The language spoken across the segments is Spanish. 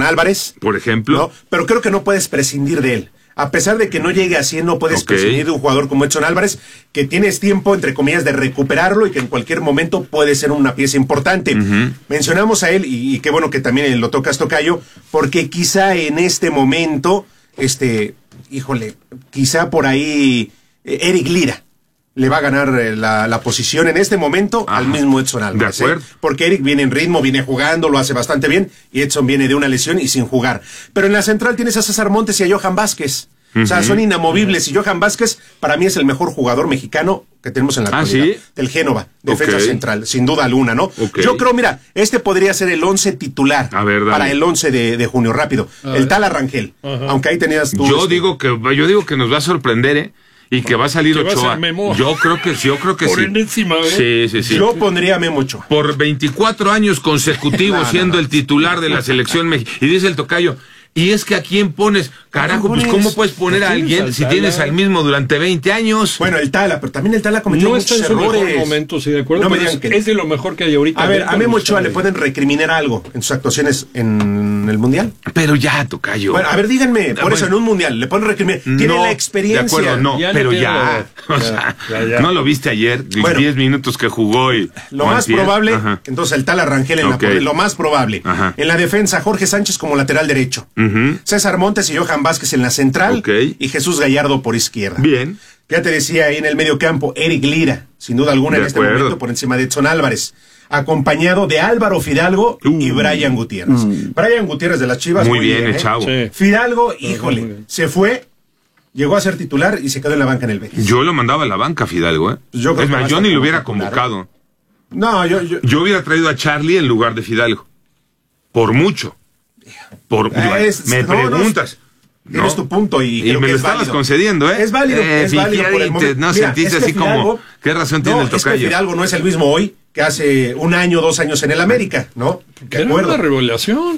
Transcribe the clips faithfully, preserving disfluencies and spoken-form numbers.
Álvarez. Por ejemplo. ¿no? Pero creo que no puedes prescindir de él. A pesar de que no llegue a cien, no puedes okay. prescindir de un jugador como Edson Álvarez, que tienes tiempo, entre comillas, de recuperarlo y que en cualquier momento puede ser una pieza importante. Uh-huh. Mencionamos a él, y, y qué bueno que también lo tocas, Tocayo, porque quizá en este momento, este, híjole, quizá por ahí eh, Eric Lira le va a ganar eh, la, la posición en este momento Ajá. al mismo Edson Álvarez. De acuerdo. ¿eh? Porque Eric viene en ritmo, viene jugando, lo hace bastante bien, y Edson viene de una lesión y sin jugar. Pero en la central tienes a César Montes y a Johan Vázquez. Uh-huh. O sea, son inamovibles. Uh-huh. Y Johan Vázquez, para mí, es el mejor jugador mexicano que tenemos en la actualidad. ¿Ah, sí? Del Génova, defensa okay. central, sin duda alguna, ¿no? Okay. Yo creo, mira, este podría ser el once titular a ver, para el once de, de junio, rápido. A el ver. Tala Rangel. Uh-huh. Aunque ahí tenías tú. Yo este... digo que yo digo que nos va a sorprender, ¿eh? Y que va a salir Ochoa. Yo creo que sí, yo creo que Por sí. encima, ¿eh? Sí, sí, sí. Yo pondría a Memo Ochoa. Por veinticuatro años consecutivos no, siendo no, no. el titular de la selección mexicana. Y dice el tocayo, y es que a quién pones, carajo, pues ¿cómo puedes poner a alguien si tienes al mismo durante veinte años? Bueno, el Tala, pero también el Tala cometió no muchos está en errores. Su mejor momento, sí, de acuerdo. No me es, que... es de lo mejor que hay ahorita. A ver, a Memo Ochoa le pueden recriminar algo en sus actuaciones en el Mundial. Pero ya, tocayo. Bueno, a ver, díganme, por bueno, eso en un Mundial le pueden recriminar. Tiene no, la experiencia. De acuerdo, no, ya pero ya. La... O sea, ya, ya, ya. no lo viste ayer, bueno, diez minutos que jugó y... Lo más pies. probable, Ajá. entonces el Tala Rangel en okay. la lo más probable. Ajá. En la defensa, Jorge Sánchez como lateral derecho. Uh-huh. César Montes y Johan Vázquez en la central. Okay. Y Jesús Gallardo por izquierda. Bien. Ya te decía ahí en el medio campo, Eric Lira, sin duda alguna de en este acuerdo. momento por encima de Edson Álvarez, acompañado de Álvaro Fidalgo uh, y Brian Gutiérrez. Uh, Brian Gutiérrez de las Chivas. Muy, muy bien, bien, ¿eh? Chavo. Sí. Fidalgo, híjole, uh, se fue, llegó a ser titular y se quedó en la banca en el Betis. Yo lo mandaba a la banca, Fidalgo, ¿eh? Pues yo es más, yo ni lo hubiera convocado. No, yo, yo... Yo hubiera traído a Charlie en lugar de Fidalgo. Por mucho. Por, es, me no, preguntas. No, Tienes no. tu punto y, y creo me que lo es estabas válido. concediendo, ¿eh? Es válido, eh, es válido por el momento. No Mira, sentiste es que así Fidalgo, como, ¿qué razón tiene no, el tocayo? Es que Fidalgo no es el mismo hoy que hace un año, dos años en el América, ¿no? ¿Qué era una revelación?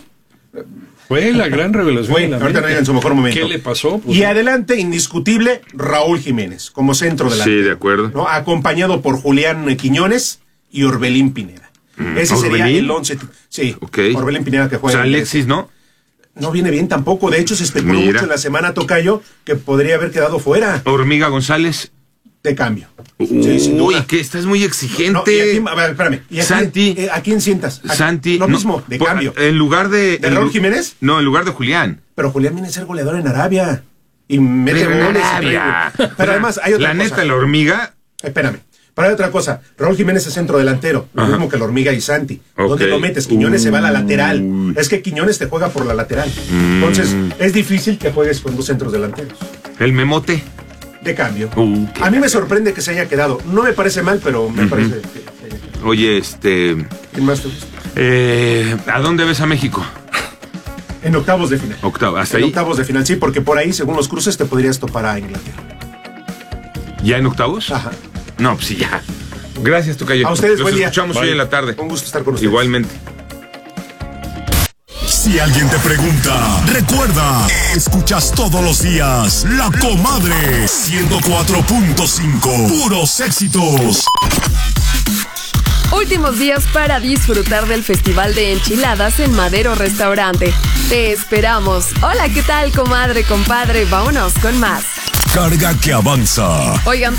Fue la gran revelación. Fue, ahorita no llega en su mejor momento. ¿Qué le pasó? Pues, y adelante, indiscutible, Raúl Jiménez, como centro delante. Sí, de acuerdo. ¿no? Acompañado por Julián Quiñones y Orbelín Pineda. Mm, Ese ¿Orbelín? Sería el once. Sí, okay. Orbelín Pineda que juega. O sea, Alexis, ¿no? No viene bien tampoco. De hecho, se especuló Mira. mucho en la semana, tocayo, que podría haber quedado fuera. Hormiga González. De cambio. Uy, sí, sin duda. que estás muy exigente. No, y aquí, a ver, espérame. ¿Y aquí, Santi. Eh, ¿A quién sientas? ¿A, Santi. Lo no, mismo, de por, cambio. En lugar de... ¿De Raúl Jiménez? No, en lugar de Julián. Pero Julián viene a ser goleador en Arabia. Y mete Pero goles. Arabia. Y pero además hay otra la cosa. neta, la hormiga... Espérame. Pero hay otra cosa. Raúl Jiménez es centro delantero. Lo Ajá. mismo que la hormiga y Santi. Okay. ¿Dónde lo metes? Quiñones uh, se va a la lateral. Uh, es que Quiñones te juega por la lateral. Mm. Entonces, es difícil que juegues con dos centros delanteros. El Memote. De cambio. Uh, a mí me sorprende que se haya quedado. No me parece mal, pero me uh-huh. parece que se haya quedado. Oye, este... ¿Quién más te gusta? Eh, ¿A dónde ves a México? En octavos de final. Octavo, ¿hasta en ahí? octavos de final, sí, porque por ahí, según los cruces, te podrías topar a Inglaterra. ¿Ya en octavos? Ajá. No, pues sí, ya. Gracias, tocayo. A ustedes, Los buen día. escuchamos Bye. hoy en la tarde. Un gusto estar con ustedes. Igualmente. Si alguien te pregunta, recuerda, escuchas todos los días La Comadre ciento cuatro punto cinco, puros éxitos. Últimos días para disfrutar del Festival de Enchiladas en Madero Restaurante. Te esperamos. Hola, ¿qué tal, comadre, compadre? Vámonos con más. Carga que avanza. Oigan,